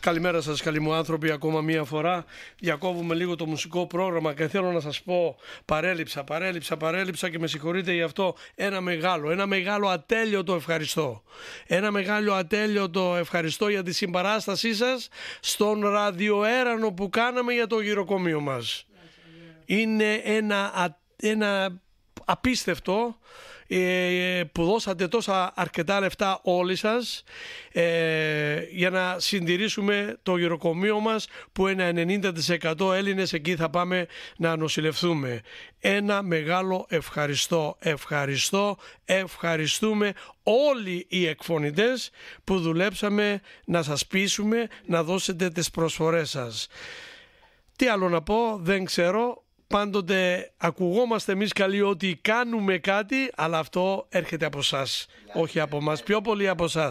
Καλημέρα σας, καλοί μου άνθρωποι, ακόμα μία φορά. Διακόβουμε λίγο το μουσικό πρόγραμμα και θέλω να σας πω, παρέλειψα και με συγχωρείτε γι' αυτό. Ένα μεγάλο ατέλειωτο ευχαριστώ. Ένα μεγάλο ατέλειωτο ευχαριστώ για τη συμπαράστασή σας στον ραδιοέρανο που κάναμε για το γυροκομείο μας. Είναι ένα απίστευτο που δώσατε τόσα αρκετά λεφτά όλοι σας για να συντηρήσουμε το γυροκομείο μας, που ένα 90% Έλληνες εκεί θα πάμε να νοσηλευθούμε. Ένα μεγάλο ευχαριστούμε όλοι οι εκφωνητές που δουλέψαμε να σας πείσουμε να δώσετε τις προσφορές σας. Τι άλλο να πω, δεν ξέρω. Πάντοτε ακουγόμαστε εμείς καλοί ότι κάνουμε κάτι, αλλά αυτό έρχεται από εσάς, όχι από μας, πιο πολύ από εσάς.